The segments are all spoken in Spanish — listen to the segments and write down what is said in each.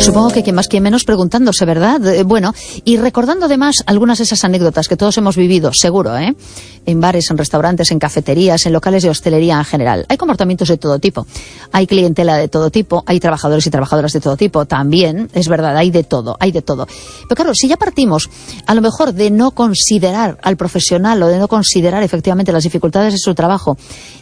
Supongo que quien más, quien menos preguntándose, ¿verdad? Bueno, y recordando además algunas de esas anécdotas que todos hemos vivido, seguro, en bares, en restaurantes, en cafeterías, en locales de hostelería en general. Hay comportamientos de todo tipo, hay clientela de todo tipo, hay trabajadores y trabajadoras de todo tipo, también, es verdad, hay de todo, hay de todo. Pero claro, si ya partimos a lo mejor de no considerar al profesional o de no considerar efectivamente las dificultades de su trabajo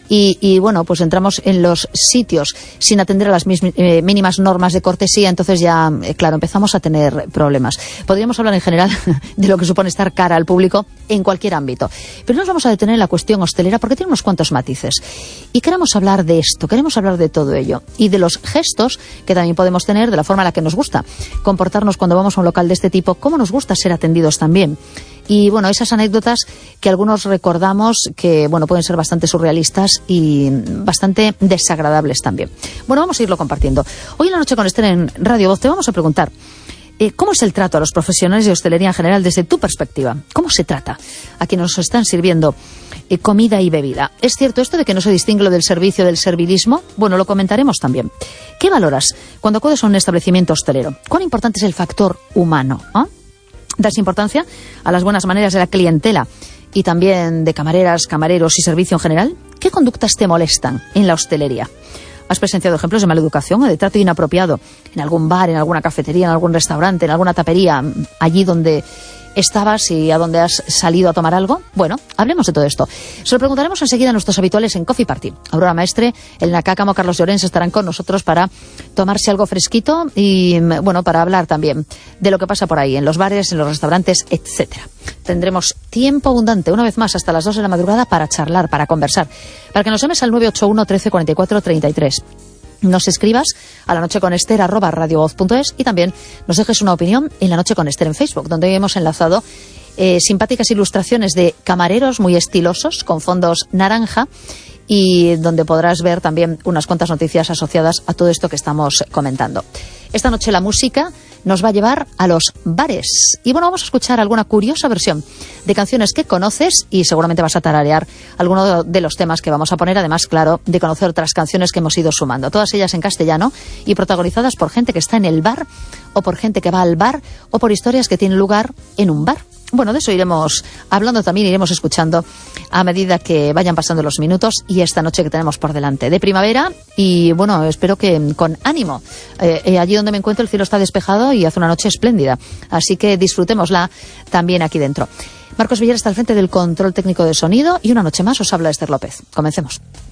y bueno, pues entramos en los sitios sin atender a las mínimas normas de cortesía, entonces ya, claro, empezamos a tener problemas. Podríamos hablar en general de lo que supone estar cara al público en cualquier ámbito. Pero nos vamos a detener en la cuestión hostelera porque tiene unos cuantos matices. Y queremos hablar de esto, queremos hablar de todo ello. Y de los gestos que también podemos tener, de la forma en la que nos gusta comportarnos cuando vamos a un local de este tipo, cómo nos gusta ser atendidos también. Y bueno, esas anécdotas que algunos recordamos que, bueno, pueden ser bastante surrealistas y bastante desagradables también. Bueno, vamos a irlo compartiendo. Hoy en la noche con Esther en Radio Voz te vamos a preguntar ¿cómo es el trato a los profesionales de hostelería en general desde tu perspectiva? ¿Cómo se trata a quienes nos están sirviendo comida y bebida? ¿Es cierto esto de que no se distingue lo del servicio del servilismo? Bueno, lo comentaremos también. ¿Qué valoras cuando acudes a un establecimiento hostelero? ¿Cuán importante es el factor humano? ¿Das importancia a las buenas maneras de la clientela y también de camareras, camareros y servicio en general? ¿Qué conductas te molestan en la hostelería? ¿Has presenciado ejemplos de mala educación o de trato inapropiado en algún bar, en alguna cafetería, en algún restaurante, en alguna tapería, allí donde estabas y a donde has salido a tomar algo? Bueno, hablemos de todo esto. Se lo preguntaremos enseguida a nuestros habituales en Coffee Party. Aurora Maestre, Elena Cácamo, Carlos Llorens estarán con nosotros para tomarse algo fresquito y, bueno, para hablar también de lo que pasa por ahí, en los bares, en los restaurantes, etcétera. Tendremos tiempo abundante, una vez más, hasta las 2 de la madrugada para charlar, para conversar. Para que nos llames al 981 13 44 33. Nos escribas a lanocheconester@radiovoz.es y también nos dejes una opinión en La Noche con Esther en Facebook, donde hemos enlazado simpáticas ilustraciones de camareros muy estilosos con fondos naranja y donde podrás ver también unas cuantas noticias asociadas a todo esto que estamos comentando. Esta noche la música nos va a llevar a los bares. Y bueno, vamos a escuchar alguna curiosa versión de canciones que conoces y seguramente vas a tararear alguno de los temas que vamos a poner, además, claro, de conocer otras canciones que hemos ido sumando. Todas ellas en castellano y protagonizadas por gente que está en el bar o por gente que va al bar o por historias que tienen lugar en un bar. Bueno, de eso iremos hablando también, iremos escuchando a medida que vayan pasando los minutos y esta noche que tenemos por delante de primavera y bueno, espero que con ánimo. Allí donde me encuentro el cielo está despejado y hace una noche espléndida, así que disfrutémosla también aquí dentro. Marcos Villar está al frente del control técnico de sonido y una noche más os habla Esther López. Comencemos.